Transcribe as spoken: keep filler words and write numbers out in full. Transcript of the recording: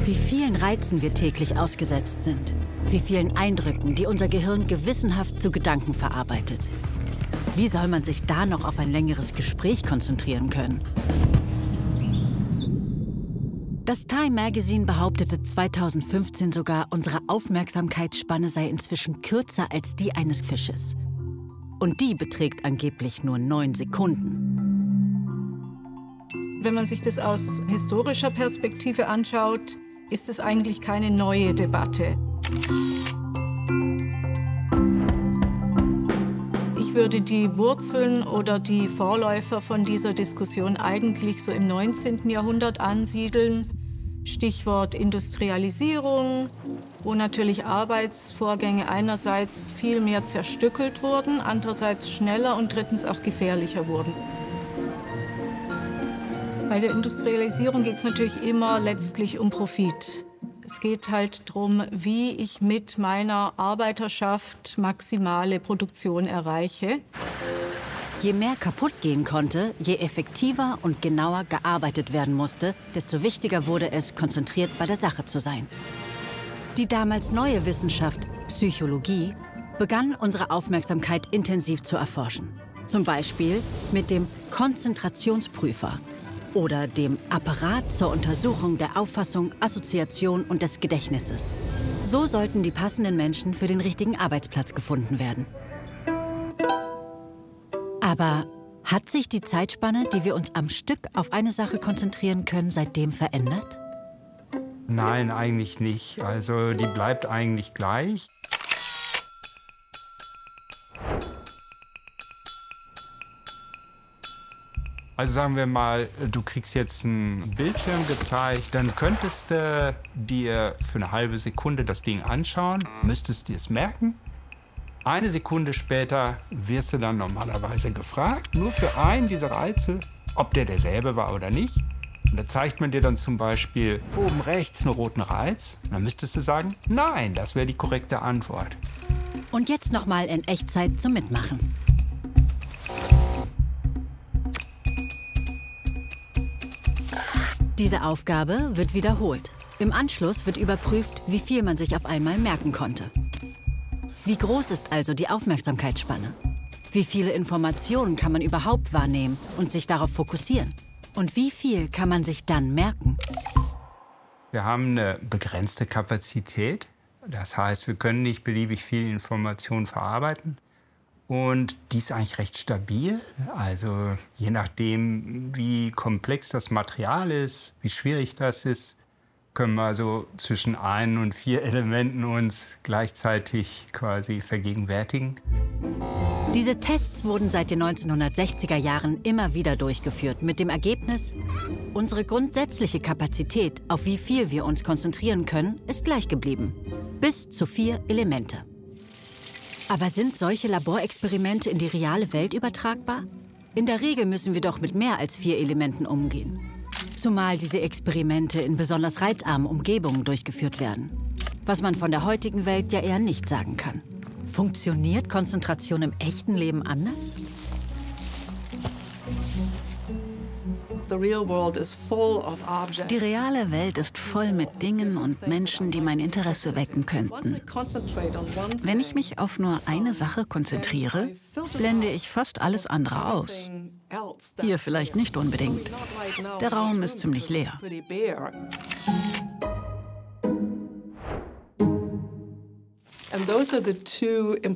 Wie vielen Reizen wir täglich ausgesetzt sind. Wie vielen Eindrücken, die unser Gehirn gewissenhaft zu Gedanken verarbeitet. Wie soll man sich da noch auf ein längeres Gespräch konzentrieren können? Das Time Magazine behauptete zweitausendfünfzehn sogar, unsere Aufmerksamkeitsspanne sei inzwischen kürzer als die eines Fisches. Und die beträgt angeblich nur neun Sekunden. Wenn man sich das aus historischer Perspektive anschaut, ist es eigentlich keine neue Debatte. Ich würde die Wurzeln oder die Vorläufer von dieser Diskussion eigentlich so im neunzehnten Jahrhundert ansiedeln. Stichwort Industrialisierung, wo natürlich Arbeitsvorgänge einerseits viel mehr zerstückelt wurden, andererseits schneller und drittens auch gefährlicher wurden. Bei der Industrialisierung geht es natürlich immer letztlich um Profit. Es geht halt darum, wie ich mit meiner Arbeiterschaft maximale Produktion erreiche. Je mehr kaputt gehen konnte, je effektiver und genauer gearbeitet werden musste, desto wichtiger wurde es, konzentriert bei der Sache zu sein. Die damals neue Wissenschaft, Psychologie, begann unsere Aufmerksamkeit intensiv zu erforschen. Zum Beispiel mit dem Konzentrationsprüfer oder dem Apparat zur Untersuchung der Auffassung, Assoziation und des Gedächtnisses. So sollten die passenden Menschen für den richtigen Arbeitsplatz gefunden werden. Aber hat sich die Zeitspanne, die wir uns am Stück auf eine Sache konzentrieren können, seitdem verändert? Nein, eigentlich nicht. Also die bleibt eigentlich gleich. Also sagen wir mal, du kriegst jetzt einen Bildschirm gezeigt, dann könntest du dir für eine halbe Sekunde das Ding anschauen, müsstest dir es merken. Eine Sekunde später wirst du dann normalerweise gefragt, nur für einen dieser Reize, ob der derselbe war oder nicht. Und da zeigt man dir dann zum Beispiel oben rechts einen roten Reiz. Und dann müsstest du sagen, nein, das wäre die korrekte Antwort. Und jetzt noch mal in Echtzeit zum Mitmachen. Diese Aufgabe wird wiederholt. Im Anschluss wird überprüft, wie viel man sich auf einmal merken konnte. Wie groß ist also die Aufmerksamkeitsspanne? Wie viele Informationen kann man überhaupt wahrnehmen und sich darauf fokussieren? Und wie viel kann man sich dann merken? Wir haben eine begrenzte Kapazität. Das heißt, wir können nicht beliebig viel Information verarbeiten. Und die ist eigentlich recht stabil. Also je nachdem, wie komplex das Material ist, wie schwierig das ist, können wir so zwischen ein und vier Elementen uns gleichzeitig quasi vergegenwärtigen. Diese Tests wurden seit den neunzehnhundertsechziger Jahren immer wieder durchgeführt, mit dem Ergebnis, unsere grundsätzliche Kapazität, auf wie viel wir uns konzentrieren können, ist gleich geblieben. Bis zu vier Elemente. Aber sind solche Laborexperimente in die reale Welt übertragbar? In der Regel müssen wir doch mit mehr als vier Elementen umgehen. Zumal diese Experimente in besonders reizarmen Umgebungen durchgeführt werden. Was man von der heutigen Welt ja eher nicht sagen kann. Funktioniert Konzentration im echten Leben anders? Die reale Welt ist voll mit Dingen und Menschen, die mein Interesse wecken könnten. Wenn ich mich auf nur eine Sache konzentriere, blende ich fast alles andere aus. Hier vielleicht nicht unbedingt. Der Raum ist ziemlich leer.